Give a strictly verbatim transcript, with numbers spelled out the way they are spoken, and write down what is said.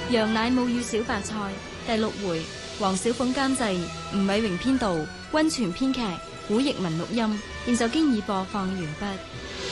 羊奶母與小白菜第六回，黃小鳳監製，吳偉榮編導，溫泉編劇，古譯文錄音。現在經已播放完畢。